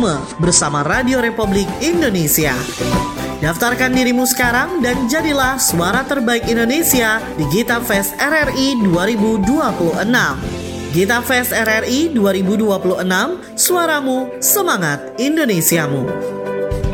volume bersama Radio Republik Indonesia. Daftarkan dirimu sekarang dan jadilah suara terbaik Indonesia di Gita Fest RRI 2026. Gita Fest RRI 2026, suaramu, semangat Indonesiamu.